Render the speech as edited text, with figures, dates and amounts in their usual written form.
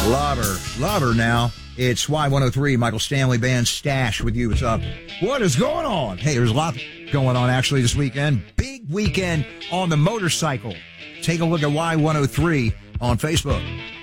Lover now. It's Y103, Michael Stanley Band Stash with you. What's up? What is going on? Hey, there's a lot going on actually this weekend. Big weekend on the motorcycle. Take a look at Y103 on Facebook.